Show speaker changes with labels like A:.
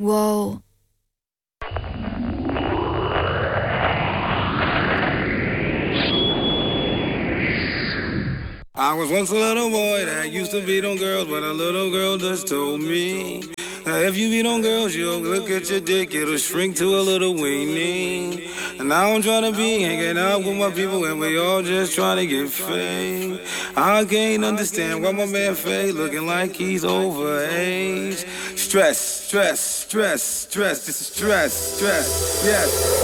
A: Whoa.
B: I was once a little boy that used to beat on girls, but a little girl just told me that if you beat on girls, you'll look at your dick, it'll shrink to a little weenie. And now I'm trying to be hanging out with my people, and we all just trying to get fame. I can't understand why my man Faye looking like he's overage. Stress, stress, stress, stress, this is stress, stress, yes.